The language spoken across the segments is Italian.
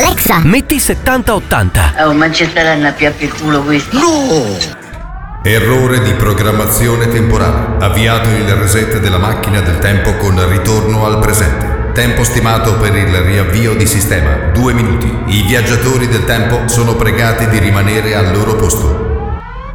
Alexa, metti 70-80. Oh, ma ci staranno a piappi il culo questo. No! Errore di programmazione temporale. Avviato il reset della macchina del tempo con ritorno al presente. Tempo stimato per il riavvio di sistema 2 minuti. I viaggiatori del tempo sono pregati di rimanere al loro posto.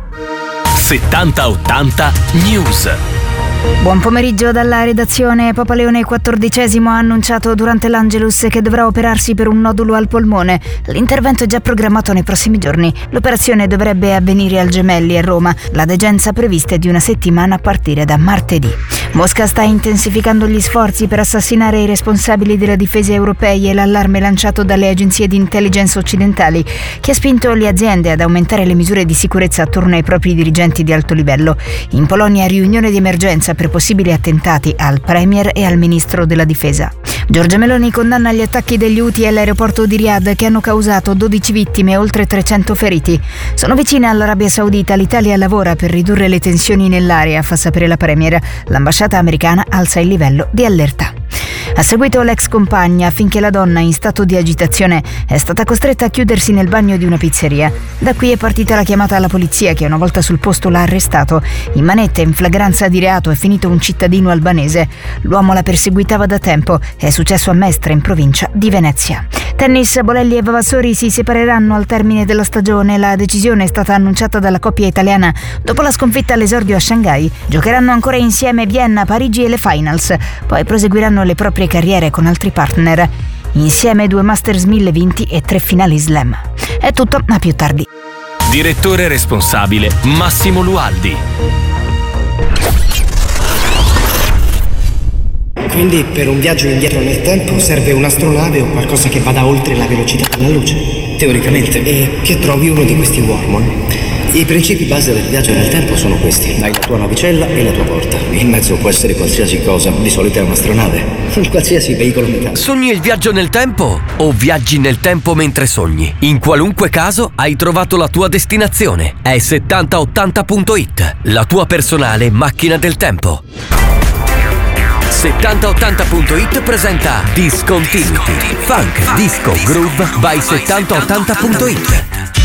70-80 News. Buon pomeriggio dalla redazione. Papa Leone XIV ha annunciato durante l'Angelus che dovrà operarsi per un nodulo al polmone. L'intervento è già programmato nei prossimi giorni. L'operazione dovrebbe avvenire al Gemelli a Roma. La degenza prevista è di una settimana a partire da martedì. Mosca sta intensificando gli sforzi per assassinare i responsabili della difesa europei e l'allarme lanciato dalle agenzie di intelligence occidentali, che ha spinto le aziende ad aumentare le misure di sicurezza attorno ai propri dirigenti di alto livello. In Polonia, riunione di emergenza per possibili attentati al premier e al ministro della difesa. Giorgia Meloni condanna gli attacchi degli Houthi all'aeroporto di Riyadh che hanno causato 12 vittime e oltre 300 feriti. Sono vicine all'Arabia Saudita, l'Italia lavora per ridurre le tensioni nell'area, fa sapere la premier. L'ambasciata americana alza il livello di allerta. Ha seguito l'ex compagna affinché la donna in stato di agitazione è stata costretta a chiudersi nel bagno di una pizzeria. Da qui è partita la chiamata alla polizia che una volta sul posto l'ha arrestato. In manette, in flagranza di reato, è finito un cittadino albanese. L'uomo la perseguitava da tempo. È successo a Mestre, in provincia di Venezia. Tennis, Bolelli e Vavassori si separeranno al termine della stagione. La decisione è stata annunciata dalla coppia italiana dopo la sconfitta all'esordio a Shanghai. Giocheranno ancora insieme Vienna, Parigi e le finals. Poi proseguiranno le proprie carriere con altri partner. Insieme 2 Masters 1000 vinti e 3 finali slam. È tutto, a più tardi. Direttore responsabile Massimo Lualdi. Quindi per un viaggio indietro nel tempo serve un'astronave o qualcosa che vada oltre la velocità della luce? Teoricamente. E che trovi uno di questi wormhole. I principi base del viaggio nel tempo sono questi. Hai la tua navicella e la tua porta. Il mezzo può essere qualsiasi cosa, di solito è un'astronave. Qualsiasi veicolo meccanico. Sogni il viaggio nel tempo o viaggi nel tempo mentre sogni? In qualunque caso hai trovato la tua destinazione. È 7080.it, la tua personale macchina del tempo. 7080.it presenta Discontinuity. Funk, disco, groove by 7080.it.